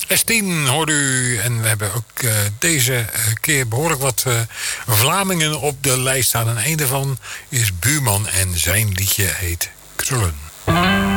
S10 hoorde u. En we hebben ook deze keer behoorlijk wat Vlamingen op de lijst staan. En een daarvan is Buurman en zijn liedje heet Krullen.